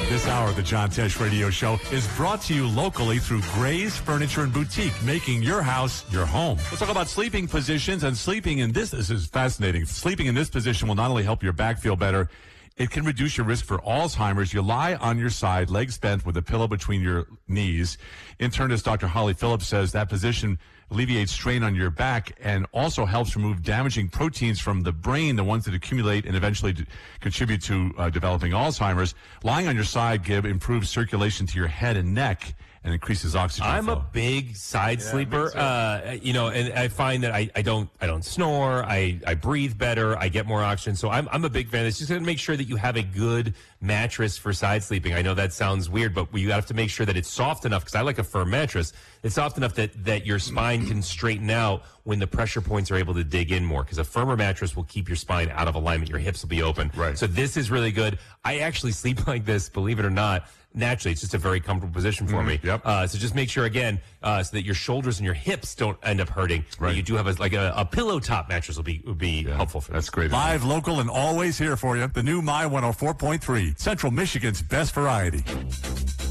This hour of the John Tesh Radio Show is brought to you locally through Gray's Furniture and Boutique, making your house your home. Let's talk about sleeping positions and sleeping in this. This is fascinating. Sleeping in this position will not only help your back feel better, it can reduce your risk for Alzheimer's. You lie on your side, legs bent with a pillow between your knees. Internist Dr. Holly Phillips says that position alleviates strain on your back and also helps remove damaging proteins from the brain, the ones that accumulate and eventually contribute to developing Alzheimer's. Lying on your side improves circulation to your head and neck and increases oxygen flow. I'm a big side sleeper, and I find that I don't snore. I breathe better. I get more oxygen. So I'm a big fan. It's just going to make sure that you have a good mattress for side sleeping. I know that sounds weird, but you have to make sure that it's soft enough, because I like a firm mattress. It's soft enough that your spine can straighten out when the pressure points are able to dig in more, because a firmer mattress will keep your spine out of alignment. Your hips will be open. Right. So this is really good. I actually sleep like this, believe it or not. Naturally, it's just a very comfortable position for me. Yep. So just make sure, again, so that your shoulders and your hips don't end up hurting. Right. You do have a pillow top mattress would be helpful for That's this. great. Live, local, and always here for you. The new My 104.3, Central Michigan's best variety.